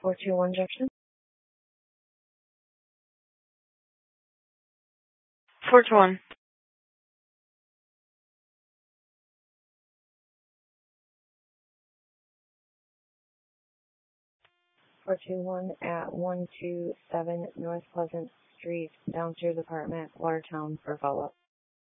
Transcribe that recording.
421 Junction. 421. 421 at 127 North Pleasant Street, downstairs apartment, Watertown, for follow-up.